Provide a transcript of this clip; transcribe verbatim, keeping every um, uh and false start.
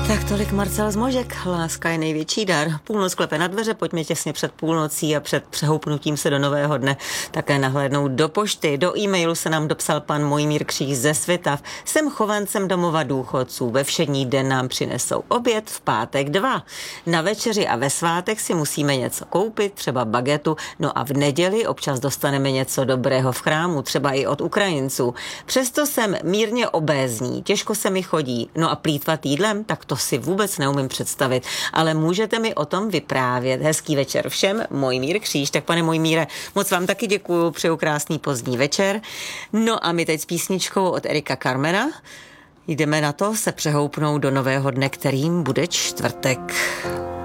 Tak tolik Marcel Zmožek. Láska je největší dar. Půlnoc klepe na dveře, pojďme těsně před půlnocí a před přehoupnutím se do nového dne také nahlédnout do pošty. Do e-mailu se nám dopsal pan Mojmír Kříž ze Svitav. Jsem chovancem domova důchodců. Ve všední den nám přinesou oběd, v pátek dva. Na večeři a ve svátek si musíme něco koupit, třeba bagetu, no a v neděli občas dostaneme něco dobrého v chrámu, třeba i od Ukrajinců. Přesto jsem mírně obézní, těžko se mi chodí, no a plýtvat jídlem, tak to si vůbec neumím představit, ale můžete mi o tom vyprávět. Hezký večer všem, Mojmír Kříž. Tak pane Mojmíre, moc vám taky děkuju, přeju krásný pozdní večer. No a my teď s písničkou od Erika Carmena jdeme na to se přehoupnout do nového dne, kterým bude čtvrtek.